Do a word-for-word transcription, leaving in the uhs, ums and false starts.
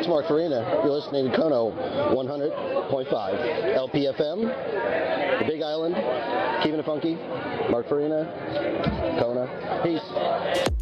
Mark Farina. You're listening to Kono one hundred point five. L P F M, the Big Island, keeping it funky. Mark Farina, Kona. Peace.